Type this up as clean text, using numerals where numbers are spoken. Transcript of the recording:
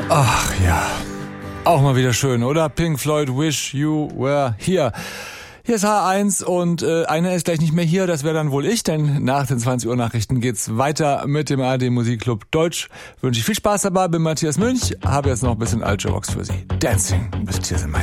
Ach ja, auch mal wieder schön, oder? Pink Floyd, Wish You Were Here. Hier ist H1 und einer ist gleich nicht mehr hier, das wäre dann wohl ich, denn nach den 20 Uhr Nachrichten geht's weiter mit dem ARD Musikclub Deutsch. Wünsche ich viel Spaß dabei, bin Matthias Münch, habe jetzt noch ein bisschen Ultravox für Sie. Dancing mit Tears in My